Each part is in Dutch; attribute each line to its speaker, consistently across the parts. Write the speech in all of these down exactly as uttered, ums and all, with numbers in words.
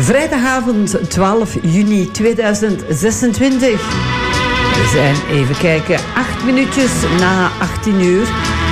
Speaker 1: Vrijdagavond twaalf juni tweeduizend zesentwintig. We zijn, even kijken, acht minuutjes na achttien uur.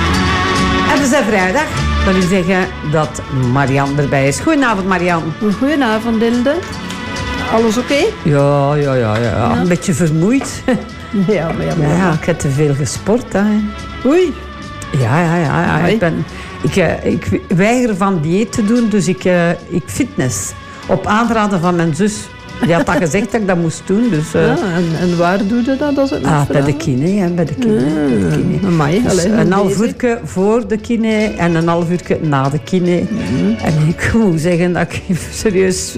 Speaker 1: En we zijn vrijdag. Dat wil zeggen dat Marianne erbij is. Goedenavond, Marianne.
Speaker 2: Goedenavond, Hilde. Alles oké? Okay?
Speaker 1: Ja, ja, ja, ja, ja. Een beetje vermoeid.
Speaker 2: Ja, maar ja, maar
Speaker 1: ja, ik heb te veel gesport. Hè.
Speaker 2: Oei.
Speaker 1: Ja, ja, ja. ja. Ik, ben, ik, ik weiger van dieet te doen, dus ik, ik fitness. Op aanraden van mijn zus. Die had dat gezegd dat ik dat moest doen. Dus, uh...
Speaker 2: ja, en, en waar doe je dat? Als het
Speaker 1: ah, bij de kine, hè, bij de kine.
Speaker 2: Mm,
Speaker 1: bij de kine.
Speaker 2: Amai,
Speaker 1: dus
Speaker 2: allez,
Speaker 1: een half uurtje voor de kine en een half uurtje na de kine. Mm. En ik moet zeggen dat ik serieus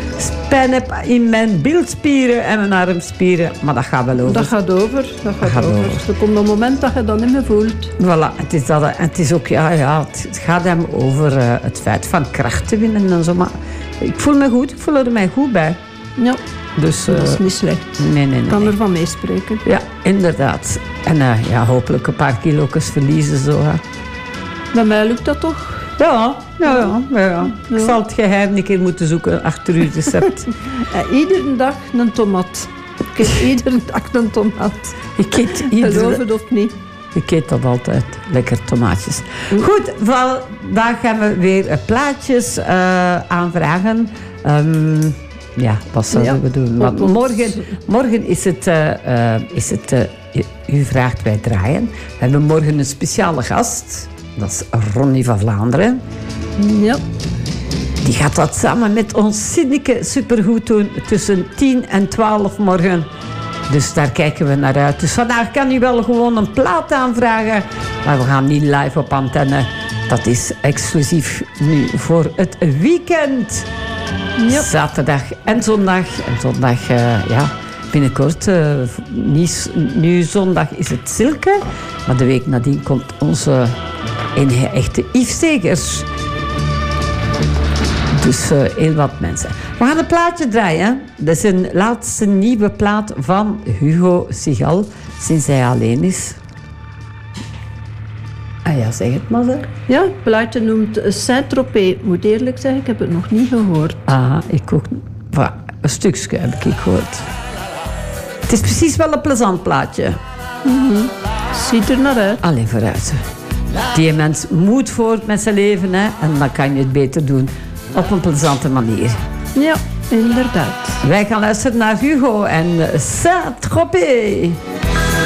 Speaker 1: pijn heb in mijn bilspieren en mijn armspieren. Maar dat gaat wel over.
Speaker 2: Dat gaat over. Dat gaat,
Speaker 1: dat gaat over.
Speaker 2: over. Er komt een moment dat je dat niet meer voelt.
Speaker 1: Voilà, het is, dat, het is ook, ja, ja, het gaat hem over uh, het feit van kracht te winnen en zo. Maar ik voel me goed, ik voel er mij goed bij.
Speaker 2: Ja,
Speaker 1: dus, uh,
Speaker 2: dat is niet slecht.
Speaker 1: Nee, nee, nee.
Speaker 2: Ik kan
Speaker 1: nee.
Speaker 2: ervan meespreken.
Speaker 1: Ja, inderdaad. En uh, ja, hopelijk een paar kilo's verliezen zo. Hè.
Speaker 2: Bij mij lukt dat toch?
Speaker 1: Ja, ja, ja, ja, ja. Ik zal het geheim een keer moeten zoeken achter uw recept.
Speaker 2: uh, iedere dag een tomat. Ik eet iedere dag een tomat.
Speaker 1: Ik eet iedere...
Speaker 2: Geloof het of niet.
Speaker 1: Ik eet dat altijd. Lekker tomaatjes. Goed, vandaag gaan we weer plaatjes uh, aanvragen. Um, ja, wat zullen ja, we doen? Want morgen, morgen is het... Uh, uh, is het uh, u vraagt, wij draaien. We hebben morgen een speciale gast. Dat is Ronnie van Vlaanderen.
Speaker 2: Ja.
Speaker 1: Die gaat dat samen met ons Sinneke supergoed doen. Tussen tien en twaalf morgen. Dus daar kijken we naar uit. Dus vandaag kan u wel gewoon een plaat aanvragen. Maar we gaan niet live op antenne. Dat is exclusief nu voor het weekend. Ja. Zaterdag en zondag. En zondag, uh, ja, binnenkort. Uh, niet, nu zondag is het Silke. Maar de week nadien komt onze enige echte Yves Segers. Dus uh, heel wat mensen. We gaan een plaatje draaien. Dat is een laatste nieuwe plaat van Hugo Sigal. Sinds hij alleen is. Ah ja, zeg het maar. Hè.
Speaker 2: Ja, het plaatje noemt Saint-Tropez. Ik moet eerlijk zeggen, ik heb het nog niet gehoord.
Speaker 1: Ah, ik ook. Voilà, een stukje heb ik gehoord. Het is precies wel een plezant plaatje.
Speaker 2: Mm-hmm. Ziet er naar uit.
Speaker 1: Alleen vooruit. Die mens moet voort met zijn leven. Hè, en dan kan je het beter doen. Op een plezante manier.
Speaker 2: Ja, inderdaad.
Speaker 1: Wij gaan luisteren naar Hugo en Saint-Tropez.